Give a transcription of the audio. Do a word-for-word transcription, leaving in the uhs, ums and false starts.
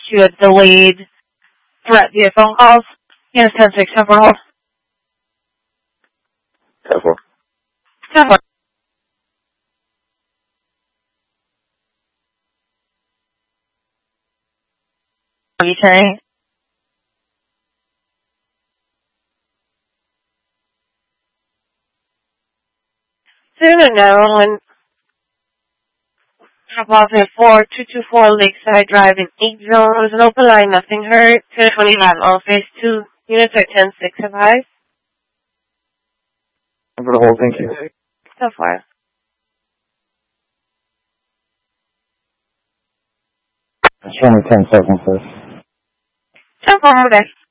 to a delayed threat via phone calls. Unit ten six, ten four, hold. ten four. ten four. What are you saying? Soon or no, and drop off at four two two four Lakeside Drive in eight zone. It was an open line, nothing hurt. two twenty-five, all phase two. Units are ten six, advise. I'm going to hold, thank you. So far. Show me ten seconds, please. So far, okay.